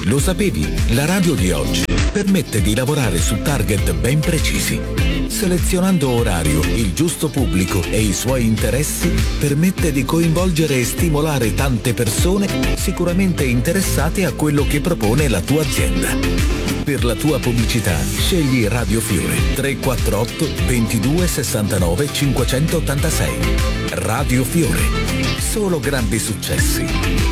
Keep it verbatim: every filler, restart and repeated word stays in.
Lo sapevi? La radio di oggi permette di lavorare su target ben precisi. Selezionando orario, il giusto pubblico e i suoi interessi, permette di coinvolgere e stimolare tante persone sicuramente interessate a quello che propone la tua azienda. Per la tua pubblicità, scegli Radio Fiore tre quattro otto ventidue sessantanove cinquecentottantasei. Radio Fiore. Solo grandi successi.